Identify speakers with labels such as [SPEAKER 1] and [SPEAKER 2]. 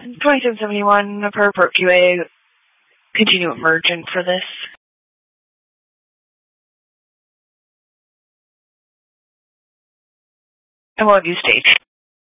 [SPEAKER 1] 2771 per QA, continue emergent for this. And we'll have you stage.